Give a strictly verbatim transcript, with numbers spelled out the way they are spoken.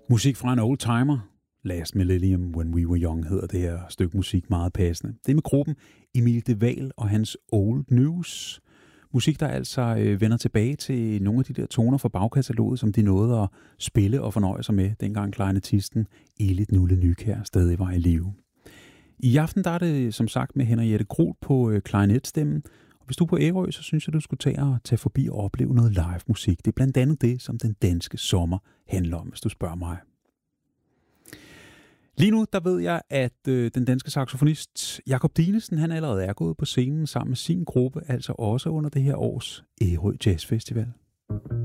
Musik fra en oldtimer. Last Millennium When We Were Young hedder det her stykke musik meget passende. Det er med gruppen Emil de Waal og hans Old News. Musik, der altså øh, vender tilbage til nogle af de der toner fra bagkataloget, som de nåede at spille og fornøje sig med, dengang klarinettisten Elit Nulle Nykjær stadig var i live. I aften der er det som sagt med Henriette Groth på øh, klarinetstemmen. Og hvis du er på Ærø, så synes jeg, du skulle tage, og tage forbi og opleve noget live musik. Det er blandt andet det, som den danske sommer handler om, hvis du spørger mig. Lige nu, der ved jeg, at øh, den danske saxofonist Jakob Dinesen, han allerede er gået på scenen sammen med sin gruppe, altså også under det her års Ærø Jazz Festival.